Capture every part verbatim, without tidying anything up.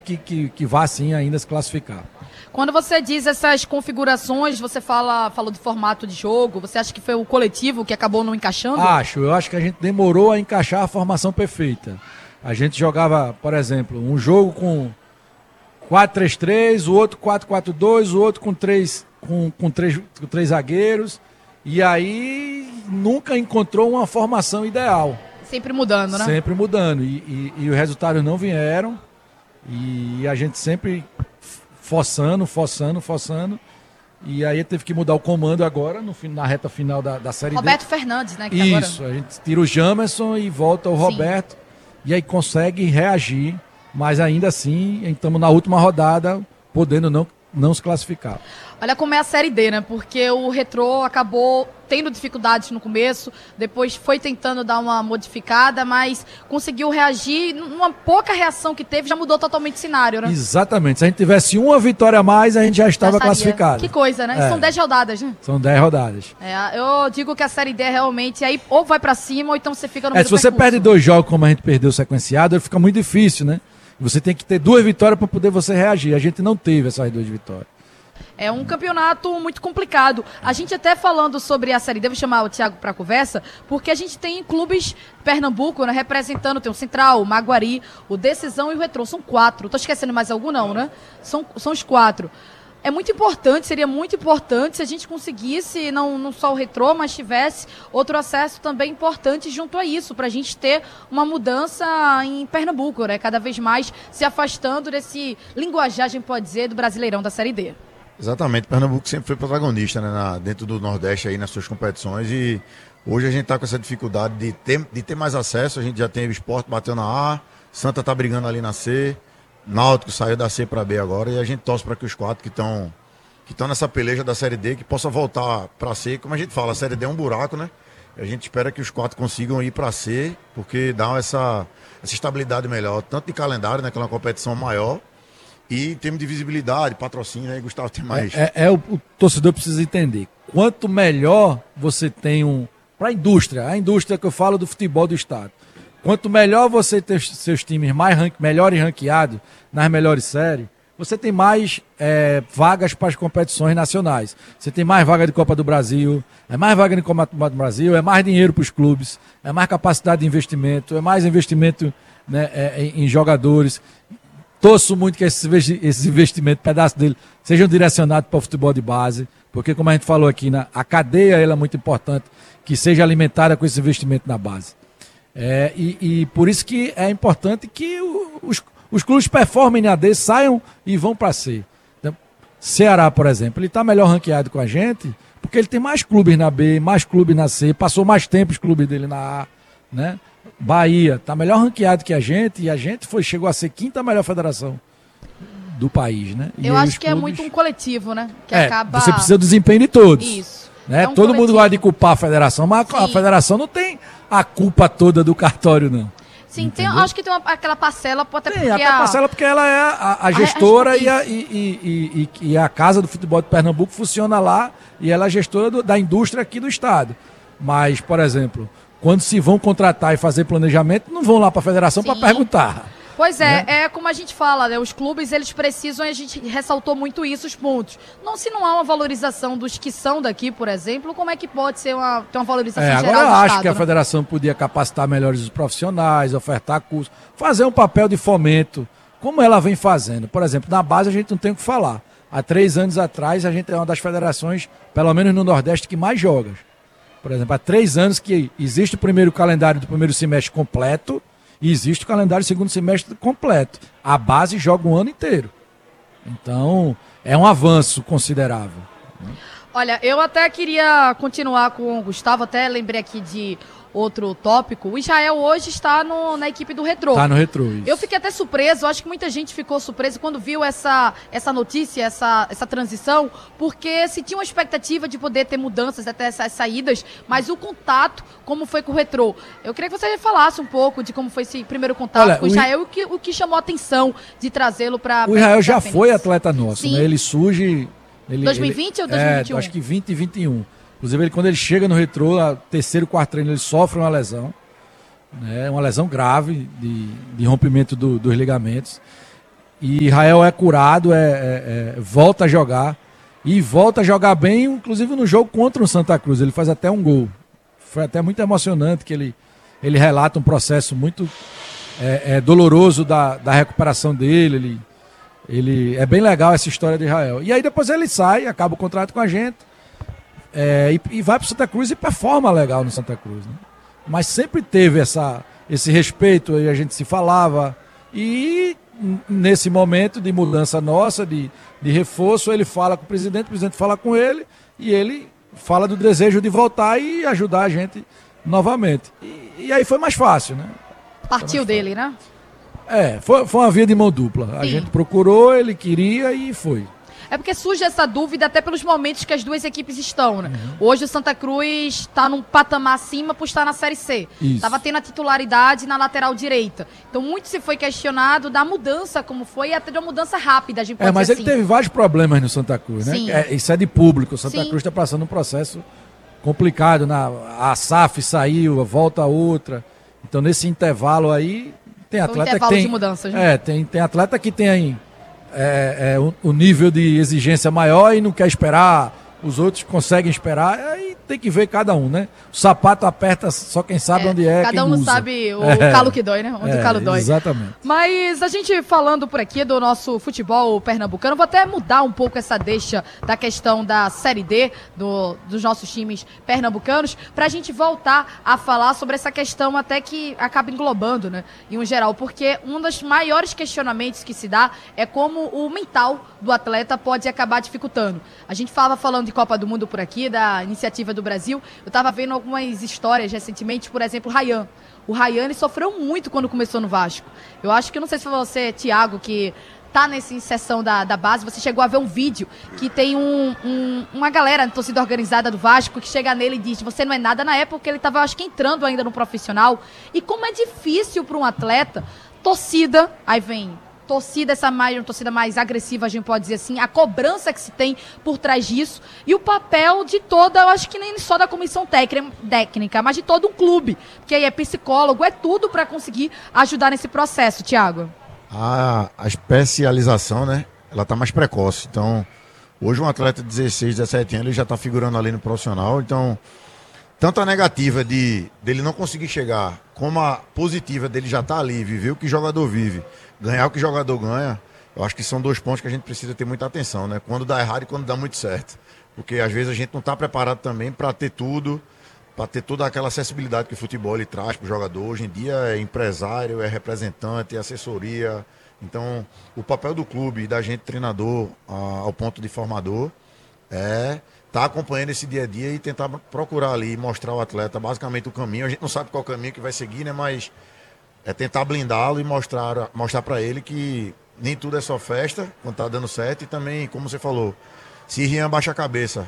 que, que, que vá sim ainda se classificar. Quando você diz essas configurações, você fala, falou de formato de jogo, você acha que foi o coletivo que acabou não encaixando? Acho, eu acho que a gente demorou a encaixar a formação perfeita. A gente jogava, por exemplo, um jogo com quatro três três, o outro quatro quatro dois, o outro com três, com, com três, com três zagueiros, e aí nunca encontrou uma formação ideal. Sempre mudando, né? Sempre mudando, e, e, e os resultados não vieram, e a gente sempre forçando, forçando, forçando, e aí teve que mudar o comando agora, no, na reta final da, da Série Roberto D. Fernandes, né? Que Isso, agora... a gente tira o Jamerson e volta o Sim. Roberto, e aí consegue reagir, mas ainda assim, estamos na última rodada, podendo não, não se classificar. Olha como é a Série D, né? Porque o Retrô acabou tendo dificuldades no começo, depois foi tentando dar uma modificada, mas conseguiu reagir. Numa pouca reação que teve, já mudou totalmente o cenário, né? Exatamente. Se a gente tivesse uma vitória a mais, a gente já estava Já classificado. Que coisa, né? É. São dez rodadas, né? São dez rodadas. É, eu digo que a Série D realmente aí ou vai pra cima ou então você fica no É, meio se do você percurso. perde dois jogos como a gente perdeu sequenciado, fica muito difícil, né? Você tem que ter duas vitórias para poder você reagir. A gente não teve essas duas vitórias. É um campeonato muito complicado. A gente até falando sobre a Série D, vou chamar o Thiago para conversa, porque a gente tem clubes Pernambuco, né, representando, tem o Central, o Maguari, o Decisão e o Retrô. São quatro. Tô esquecendo mais algum não, né? São, são os quatro. É muito importante, seria muito importante se a gente conseguisse, não, não só o Retrô, mas tivesse outro acesso também importante junto a isso, para a gente ter uma mudança em Pernambuco, né? Cada vez mais se afastando desse linguajar, a gente pode dizer, do Brasileirão da Série D. Exatamente, Pernambuco sempre foi protagonista, né, na, dentro do Nordeste aí nas suas competições, e hoje a gente está com essa dificuldade de ter, de ter mais acesso. A gente já tem o Sport, bateu na A, Santa tá brigando ali na C, Náutico saiu da C para B agora, e a gente torce para que os quatro que estão que estão nessa peleja da Série D, que possa voltar para C. Como a gente fala, a Série D é um buraco, né? A gente espera que os quatro consigam ir para C, porque dá essa, essa estabilidade melhor, tanto de calendário, né, que é uma competição maior, e em termos de visibilidade, patrocínio, aí Gustavo tem mais. É, é, é o, o torcedor precisa entender. Quanto melhor você tem um... Para a indústria, a indústria que eu falo do futebol do estado. Quanto melhor você ter seus times mais ranque, melhores ranqueados nas melhores séries, você tem mais é, vagas para as competições nacionais. Você tem mais vaga de Copa do Brasil, é mais vaga de Copa do Brasil, é mais dinheiro para os clubes, é mais capacidade de investimento, é mais investimento, né, é, em, em jogadores. Torço muito que esses esse investimentos, pedaço dele, sejam direcionados para o futebol de base, porque, como a gente falou aqui, né, a cadeia ela é muito importante, que seja alimentada com esse investimento na base. É, e, e por isso que é importante que o, os, os clubes performem na D, saiam e vão para C. Então, Ceará, por exemplo, ele está melhor ranqueado com a gente, porque ele tem mais clubes na B, mais clubes na C, passou mais tempo os clubes dele na A, né? Bahia está melhor ranqueado que a gente, e a gente foi, chegou a ser quinta melhor federação do país, né? E Eu acho que clubes... é muito um coletivo, né? Que é, acaba... você precisa do desempenho de todos. Isso. Né? É um Todo coletivo. mundo gosta de culpar a federação, mas Sim. a federação não tem a culpa toda do cartório, não. Sim, tem, acho que tem uma, aquela parcela, até Tem, porque até a a parcela porque ela é a, a gestora e, a, e, e, e, e a Casa do Futebol de Pernambuco funciona lá, e ela é a gestora do, da indústria aqui do estado. Mas, por exemplo, quando se vão contratar e fazer planejamento, não vão lá para a federação para perguntar. Pois é, né? é como a gente fala, né? Os clubes, eles precisam, e a gente ressaltou muito isso, os pontos. Não, se não há uma valorização dos que são daqui, por exemplo, como é que pode ser uma, ter uma valorização É, geral agora eu do acho estado, que a né? federação podia capacitar melhores os profissionais, ofertar cursos, fazer um papel de fomento, como ela vem fazendo. Por exemplo, na base a gente não tem o que falar. Há três anos atrás, a gente é uma das federações, pelo menos no Nordeste, que mais joga. Por exemplo, há três anos que existe o primeiro calendário do primeiro semestre completo, e existe o calendário do segundo semestre completo. A base joga o ano inteiro. Então, é um avanço considerável. Olha, eu até queria continuar com o Gustavo, até lembrei aqui de outro tópico. O Israel hoje está no, na equipe do Retrô. Está no Retrô, isso. Eu fiquei até surpreso, acho que muita gente ficou surpresa quando viu essa, essa notícia, essa, essa transição, porque se tinha uma expectativa de poder ter mudanças, até essas saídas, mas o contato, como foi com o Retrô. Eu queria que você falasse um pouco de como foi esse primeiro contato Olha, com o Israel e o que, o que chamou a atenção de trazê-lo para... O Israel já foi atleta nosso, Sim. né? Ele surge... Ele, dois mil e vinte ele, ou dois mil e vinte e um? É, acho que vinte e vinte e um. Inclusive, ele, quando ele chega no Retrô, a terceiro, quarto treino, ele sofre uma lesão. Né, uma lesão grave de, de rompimento do, dos ligamentos. E Israel é curado, é, é, é, volta a jogar. E volta a jogar bem, inclusive no jogo contra o Santa Cruz. Ele faz até um gol. Foi até muito emocionante que ele, ele relata um processo muito é, é, doloroso da, da recuperação dele. Ele, ele, é bem legal essa história de Israel. E aí depois ele sai, acaba o contrato com a gente. É, e, e vai para Santa Cruz e performa legal no Santa Cruz. Né? Mas sempre teve essa, esse respeito, e a gente se falava. E nesse momento de mudança nossa, de, de reforço, ele fala com o presidente, o presidente fala com ele, e ele fala do desejo de voltar e ajudar a gente novamente. E, e aí foi mais fácil, né? Partiu dele, né? É, foi, foi uma via de mão dupla. A Sim. gente procurou, ele queria e foi. É porque surge essa dúvida até pelos momentos que as duas equipes estão, né? Uhum. Hoje o Santa Cruz está num patamar acima por estar na Série C. Estava tendo a titularidade na lateral direita. Então muito se foi questionado da mudança, como foi, e até de uma mudança rápida, a gente pode É, mas dizer ele assim. teve vários problemas no Santa Cruz, né? É, isso é de público. O Santa Sim. Cruz está passando um processo complicado. Na, a S A F saiu, volta a outra. Então nesse intervalo aí, tem atleta um intervalo que tem... de mudanças, né? É, tem, tem atleta que tem aí... É, é, o, o nível de exigência maior e não quer esperar, os outros conseguem esperar, aí tem que ver cada um, né? O sapato aperta só quem sabe É, onde é. cada quem um não usa. sabe o É. calo que dói, né? Onde É, o calo dói. Exatamente. Mas a gente falando por aqui do nosso futebol pernambucano, vou até mudar um pouco essa deixa da questão da Série D, do, dos nossos times pernambucanos, pra gente voltar a falar sobre essa questão até que acaba englobando, né, em um geral, porque um dos maiores questionamentos que se dá é como o mental do atleta pode acabar dificultando. A gente falava falando de Copa do Mundo por aqui, da iniciativa do Brasil, eu estava vendo algumas histórias recentemente, por exemplo, o Ryan. O Ryan ele sofreu muito quando começou no Vasco. Eu acho que, não sei se foi você, Thiago, que tá nessa inserção da, da base, você chegou a ver um vídeo que tem um, um, uma galera na torcida organizada do Vasco que chega nele e diz, você não é nada, na época ele estava, acho que, entrando ainda no profissional. E como é difícil para um atleta, torcida, aí vem... torcida, essa mais, uma torcida mais agressiva, a gente pode dizer assim, a cobrança que se tem por trás disso e o papel de toda, eu acho que nem só da comissão técnica, mas de todo um clube, que aí é psicólogo, é tudo para conseguir ajudar nesse processo, Thiago. A, a especialização, né, ela tá mais precoce, então hoje um atleta de dezesseis, dezessete anos ele já tá figurando ali no profissional, então tanto a negativa de dele não conseguir chegar, como a positiva dele já tá ali, viver o que o jogador vive, ganhar o que o jogador ganha, eu acho que são dois pontos que a gente precisa ter muita atenção, né? Quando dá errado e quando dá muito certo. Porque às vezes a gente não está preparado também para ter tudo, para ter toda aquela acessibilidade que o futebol ele traz para o jogador. Hoje em dia é empresário, é representante, é assessoria. Então, o papel do clube e da gente treinador ao ponto de formador é estar tá acompanhando esse dia a dia e tentar procurar ali, mostrar ao atleta basicamente o caminho. A gente não sabe qual caminho que vai seguir, né? Mas é tentar blindá-lo e mostrar, mostrar para ele que nem tudo é só festa, quando tá dando certo. E também, como você falou, se Rian baixa a cabeça,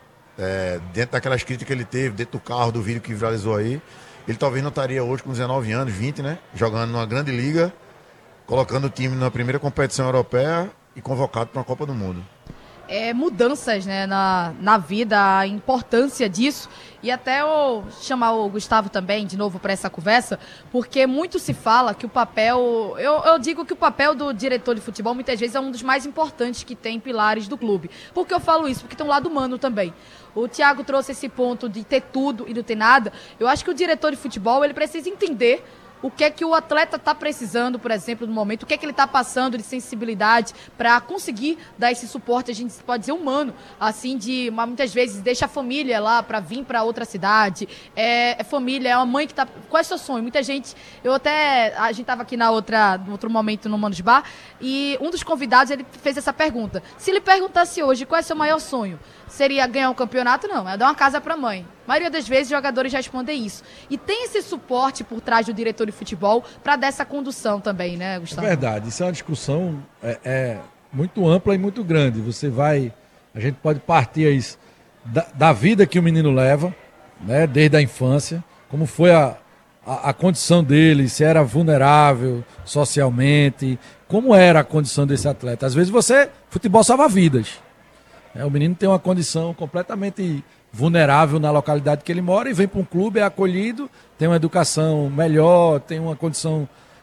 é, dentro daquelas críticas que ele teve, dentro do carro, do vídeo que viralizou aí, ele talvez não estaria hoje com dezenove anos, vinte, né? Jogando numa grande liga, colocando o time na primeira competição europeia e convocado para uma Copa do Mundo. É, mudanças, né, na, na vida, a importância disso, e até eu chamar o Gustavo também de novo para essa conversa, porque muito se fala que o papel, eu, eu digo que o papel do diretor de futebol muitas vezes é um dos mais importantes que tem pilares do clube. Por que eu falo isso? Porque tem um lado humano também. O Thiago trouxe esse ponto de ter tudo e não ter nada. Eu acho que o diretor de futebol ele precisa entender o que é que o atleta está precisando, por exemplo, no momento, o que é que ele está passando de sensibilidade para conseguir dar esse suporte, a gente pode dizer, humano, assim, de muitas vezes deixa a família lá para vir para outra cidade, é, é família, é uma mãe que está... Qual é o seu sonho? Muita gente, eu até, a gente estava aqui na outra, no outro momento no Manos Bar, e um dos convidados, ele fez essa pergunta. Se ele perguntasse hoje qual é o seu maior sonho, seria ganhar um campeonato? Não, é dar uma casa para a mãe. A maioria das vezes, os jogadores respondem isso. E tem esse suporte por trás do diretor de futebol para dar essa condução também, né, Gustavo? É verdade. Isso é uma discussão é, é muito ampla e muito grande. Você vai... A gente pode partir aí da, da vida que o menino leva, né, desde a infância, como foi a, a, a condição dele, se era vulnerável socialmente, como era a condição desse atleta. Às vezes você... Futebol salva vidas. É, o menino tem uma condição completamente vulnerável na localidade que ele mora e vem para um clube, é acolhido, tem uma educação melhor, tem uma condição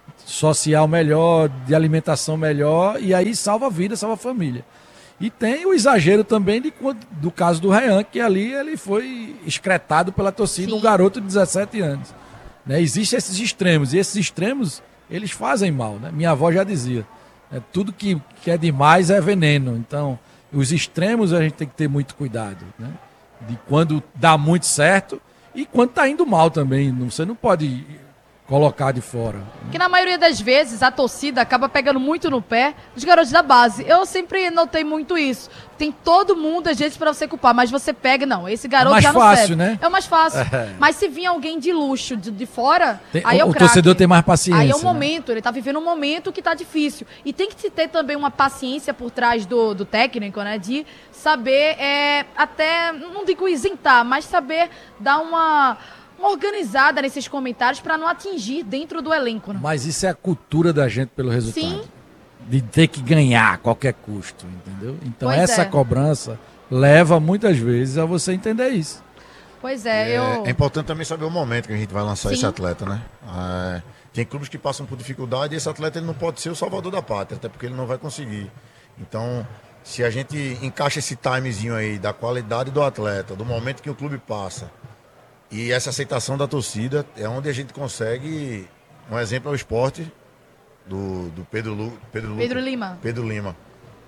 social melhor, de alimentação melhor, e aí salva a vida, salva a família. E tem o exagero também de, do caso do Ryan, que ali ele foi excretado pela torcida, Sim. um garoto de dezessete anos. Né? Existem esses extremos, e esses extremos, eles fazem mal. Né? Minha avó já dizia, né? Tudo que, que é demais é veneno. Então, os extremos a gente tem que ter muito cuidado. Né? De quando dá muito certo e quando está indo mal também. Você não pode colocar de fora. Que na maioria das vezes a torcida acaba pegando muito no pé dos garotos da base. Eu sempre notei muito isso. Tem todo mundo, às vezes, pra você culpar, mas você pega, não, esse garoto é já não mais fácil, serve. Né? É o mais fácil. É. Mas se vir alguém de luxo, de, de fora, tem, aí é o O craque. torcedor tem mais paciência. Aí é o né? momento, ele tá vivendo um momento que tá difícil. E tem que ter também uma paciência por trás do, do técnico, né, de saber, é, até, não digo isentar, mas saber dar uma... uma organizada nesses comentários para não atingir dentro do elenco. Né? Mas isso é a cultura da gente pelo resultado. Sim. De ter que ganhar a qualquer custo, entendeu? Então Pois essa é. cobrança leva muitas vezes a você entender isso. Pois é, É, eu... é importante também saber o momento que a gente vai lançar Sim. esse atleta, né? É, tem clubes que passam por dificuldade e esse atleta ele não pode ser o salvador da pátria, até porque ele não vai conseguir. Então, se a gente encaixa esse timezinho aí da qualidade do atleta, do momento que o clube passa, e essa aceitação da torcida é onde a gente consegue. Um exemplo é o esporte do, do Pedro, Lu, Pedro, Lu, Pedro Lima. Pedro Lima.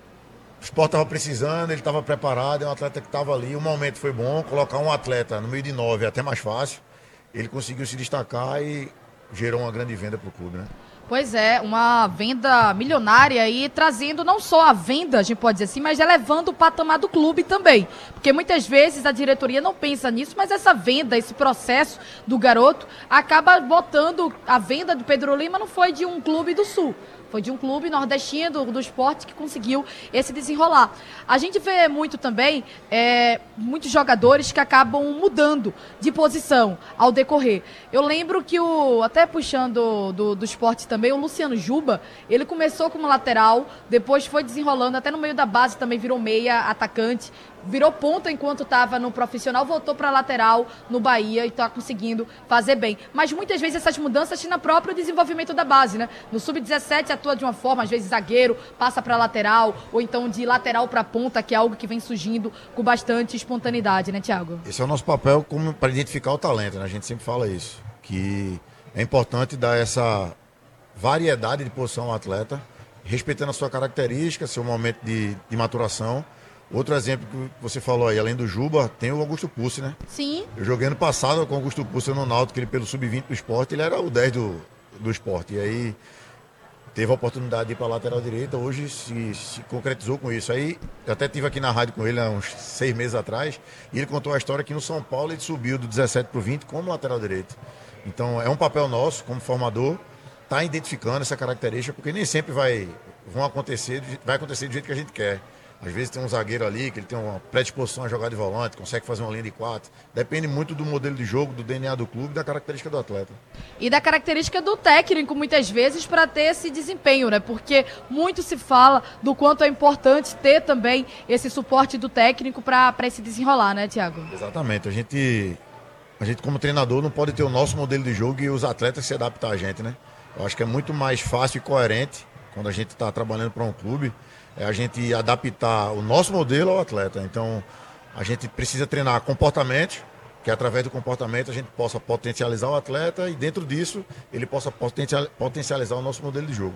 O esporte estava precisando, ele estava preparado, é um atleta que estava ali. O momento foi bom, colocar um atleta no meio de nove é até mais fácil. Ele conseguiu se destacar e gerou uma grande venda para o clube, né? Pois é, uma venda milionária e trazendo não só a venda, a gente pode dizer assim, mas elevando o patamar do clube também. Porque muitas vezes a diretoria não pensa nisso, mas essa venda, esse processo do garoto, acaba botando a venda do Pedro Lima não foi de um clube do Sul. Foi de um clube nordestino do, do esporte que conseguiu esse desenrolar. A gente vê muito também, é, muitos jogadores que acabam mudando de posição ao decorrer. Eu lembro que, o até puxando do, do esporte também, o Luciano Juba, ele começou como lateral, depois foi desenrolando, até no meio da base também virou meia, atacante, virou ponta enquanto estava no profissional, voltou para lateral no Bahia e está conseguindo fazer bem. Mas muitas vezes essas mudanças têm no próprio desenvolvimento da base, né? No sub dezessete atua de uma forma, às vezes zagueiro, passa para lateral, ou então de lateral para ponta, que é algo que vem surgindo com bastante espontaneidade, né, Thiago? Esse é o nosso papel para identificar o talento, né? A gente sempre fala isso, que é importante dar essa variedade de posição ao atleta, respeitando a sua característica, seu momento de, de maturação. Outro exemplo que você falou aí, além do Juba, tem o Augusto Pucci, né? Sim. Eu joguei ano passado com o Augusto Pucci no Náutico, ele pelo sub vinte do esporte, ele era o dez do, do esporte. E aí teve a oportunidade de ir para a lateral direita, hoje se, se concretizou com isso. Aí eu até estive aqui na rádio com ele há uns seis meses atrás, e ele contou a história que no São Paulo ele subiu do dezessete para o vinte como lateral direito. Então é um papel nosso, como formador, estar tá identificando essa característica, porque nem sempre vai, vão acontecer, vai acontecer do jeito que a gente quer. Às vezes tem um zagueiro ali que ele tem uma predisposição a jogar de volante, consegue fazer uma linha de quatro. Depende muito do modelo de jogo, do D N A do clube e da característica do atleta. E da característica do técnico, muitas vezes, para ter esse desempenho, né? Porque muito se fala do quanto é importante ter também esse suporte do técnico para esse desenrolar, né, Thiago? Exatamente. A gente, a gente, como treinador, não pode ter o nosso modelo de jogo e os atletas se adaptar a gente, né? Eu acho que é muito mais fácil e coerente quando a gente está trabalhando para um clube, é a gente adaptar o nosso modelo ao atleta. Então, a gente precisa treinar comportamento, que através do comportamento a gente possa potencializar o atleta e dentro disso ele possa potencializar o nosso modelo de jogo.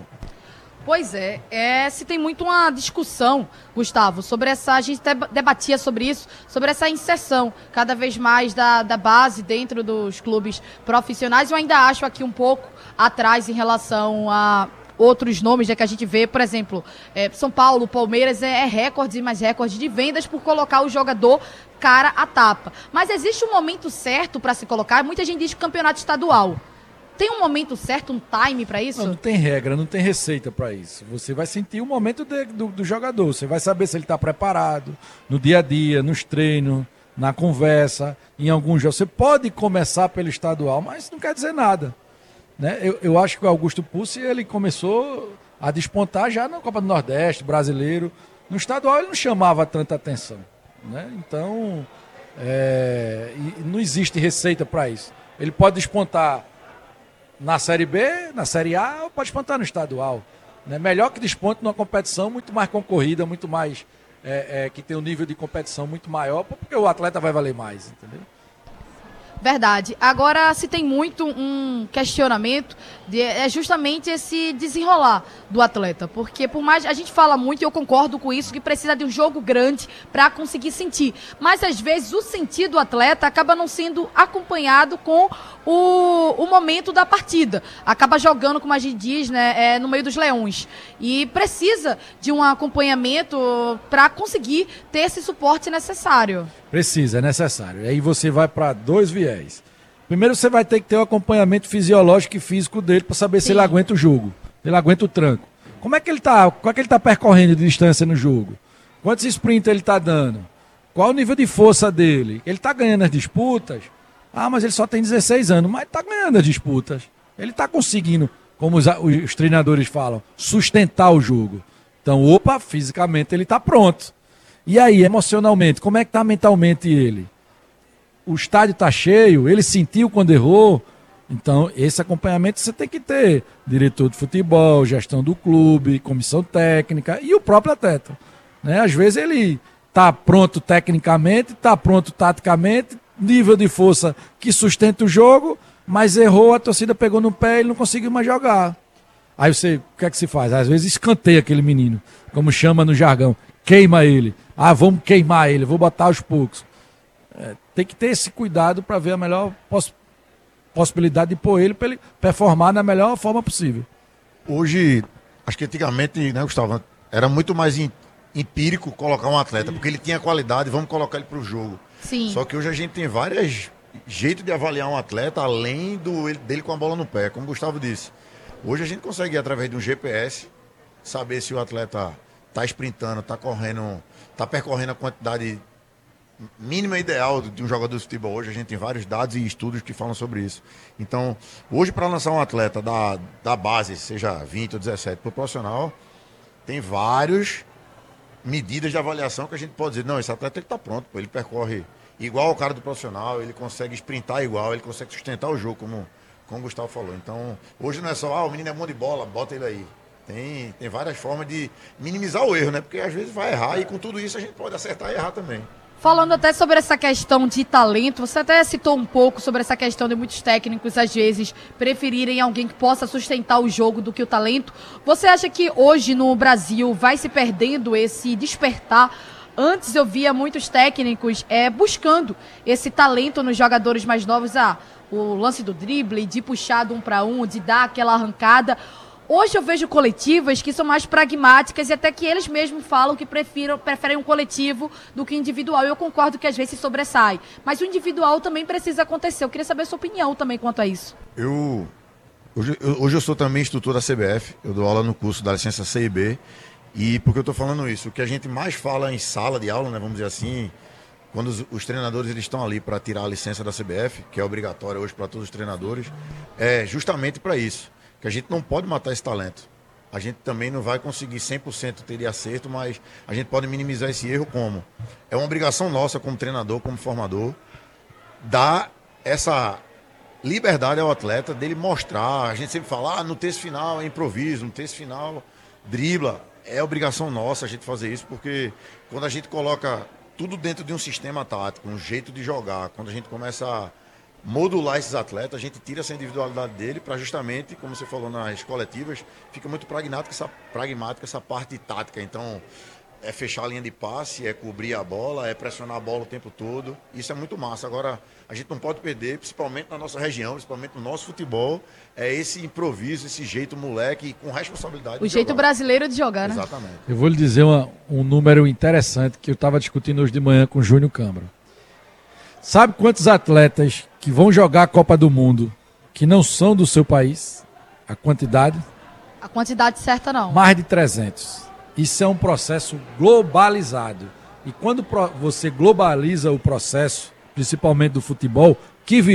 Pois é, é, se tem muito uma discussão, Gustavo, sobre essa, a gente debatia sobre isso, sobre essa inserção cada vez mais da, da base dentro dos clubes profissionais. Eu ainda acho aqui um pouco atrás em relação a outros nomes, né, que a gente vê, por exemplo, é, São Paulo, Palmeiras, é, é recorde e mais recorde de vendas por colocar o jogador cara a tapa. Mas existe um momento certo para se colocar? Muita gente diz que campeonato estadual. Tem um momento certo, um time para isso? Não, não tem regra, não tem receita para isso. Você vai sentir o momento de, do, do jogador, você vai saber se ele está preparado no dia a dia, nos treinos, na conversa, em alguns jogos. Você pode começar pelo estadual, mas não quer dizer nada. Né? Eu, eu acho que o Augusto Pucci ele começou a despontar já na Copa do Nordeste, brasileiro. No estadual ele não chamava tanta atenção. Né? Então, é, não existe receita para isso. Ele pode despontar na Série B, na Série A, ou pode despontar no estadual. Né? Melhor que desponte numa competição muito mais concorrida, muito mais, é, é, que tem um nível de competição muito maior, porque o atleta vai valer mais, entendeu? Verdade. Agora, se tem muito um questionamento, de, é justamente esse desenrolar do atleta. Porque por mais, a gente fala muito, e eu concordo com isso, que precisa de um jogo grande para conseguir sentir. Mas, às vezes, o sentir do atleta acaba não sendo acompanhado com o, o momento da partida. Acaba jogando, como a gente diz, né, é, no meio dos leões. E precisa de um acompanhamento para conseguir ter esse suporte necessário. Precisa, é necessário. Aí você vai para dois viés. Primeiro você vai ter que ter o acompanhamento fisiológico e físico dele para saber Sim. se ele aguenta o jogo, se ele aguenta o tranco. Como é que ele está? Qual é que ele está percorrendo de distância no jogo? Quantos sprints ele está dando? Qual o nível de força dele? Ele está ganhando as disputas? Ah, mas ele só tem dezesseis anos, mas está ganhando as disputas. Ele está conseguindo, como os, os treinadores falam, sustentar o jogo. Então, opa, fisicamente ele está pronto. E aí, emocionalmente, como é que está mentalmente ele? O estádio está cheio, ele sentiu quando errou. Então, esse acompanhamento você tem que ter. Diretor de futebol, gestão do clube, comissão técnica e o próprio atleta. Né? Às vezes ele está pronto tecnicamente, está pronto taticamente, nível de força que sustenta o jogo, mas errou, a torcida pegou no pé e ele não conseguiu mais jogar. Aí você, o que é que se faz? Às vezes escanteia aquele menino, como chama no jargão. Queima ele. Ah, vamos queimar ele, vou botar aos poucos. É, tem que ter esse cuidado para ver a melhor poss- possibilidade de pôr ele para ele performar da melhor forma possível. Hoje, acho que antigamente, né, Gustavo, era muito mais in- empírico colocar um atleta, porque ele tinha qualidade, vamos colocar ele para o jogo. Sim. Só que hoje a gente tem vários jeitos de avaliar um atleta, além do, ele- dele com a bola no pé, como o Gustavo disse. Hoje a gente consegue ir através de um G P S, saber se o atleta está sprintando, está correndo, está percorrendo a quantidade mínima ideal de um jogador de futebol. Hoje a gente tem vários dados e estudos que falam sobre isso. Então, hoje para lançar um atleta da, da base, seja vinte ou dezessete, para o profissional, tem várias medidas de avaliação que a gente pode dizer, não, esse atleta está pronto, pô, ele percorre igual ao cara do profissional, ele consegue sprintar igual, ele consegue sustentar o jogo, como, como o Gustavo falou. Então, hoje não é só, ah, o menino é bom de bola, bota ele aí. Tem, tem várias formas de minimizar o erro, né? Porque às vezes vai errar e com tudo isso a gente pode acertar e errar também. Falando até sobre essa questão de talento, você até citou um pouco sobre essa questão de muitos técnicos, às vezes, preferirem alguém que possa sustentar o jogo do que o talento. Você acha que hoje no Brasil vai se perdendo esse despertar? Antes eu via muitos técnicos é, buscando esse talento nos jogadores mais novos, ah, o lance do drible, de puxar de um para um, de dar aquela arrancada. Hoje eu vejo coletivas que são mais pragmáticas e até que eles mesmos falam que prefiram, preferem um coletivo do que individual. Eu concordo que às vezes se sobressai, mas o individual também precisa acontecer. Eu queria saber a sua opinião também quanto a isso. Eu hoje, eu hoje eu sou também instrutor da C B F, eu dou aula no curso da licença C e B. E por que eu estou falando isso? O que a gente mais fala em sala de aula, né, vamos dizer assim, quando os, os treinadores eles estão ali para tirar a licença da C B F, que é obrigatória hoje para todos os treinadores, é justamente para isso. Que a gente não pode matar esse talento. A gente também não vai conseguir cem por cento ter acerto, mas a gente pode minimizar esse erro como? É uma obrigação nossa como treinador, como formador, dar essa liberdade ao atleta dele mostrar. A gente sempre fala, ah, no terço final é improviso, no terço final dribla. É obrigação nossa a gente fazer isso, porque quando a gente coloca tudo dentro de um sistema tático, um jeito de jogar, quando a gente começa a modular esses atletas, a gente tira essa individualidade dele para justamente, como você falou nas coletivas, fica muito pragmática essa, pragmática essa parte tática. Então, é fechar a linha de passe, é cobrir a bola, é pressionar a bola o tempo todo. Isso é muito massa. Agora, a gente não pode perder, principalmente na nossa região, principalmente no nosso futebol, é esse improviso, esse jeito moleque com responsabilidade. O jeito jogar. brasileiro de jogar, né? Exatamente. Eu vou lhe dizer uma, um número interessante que eu estava discutindo hoje de manhã com o Júnior Câmara. Sabe quantos atletas que vão jogar a Copa do Mundo que não são do seu país? A quantidade? A quantidade certa não. Mais de trezentos. Isso é um processo globalizado. E quando você globaliza o processo, principalmente do futebol, que